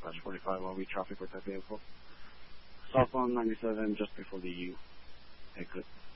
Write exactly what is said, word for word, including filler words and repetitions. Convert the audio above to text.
slash forty-five, while we traffic with that vehicle. Southbound ninety-seven, just before the U exit.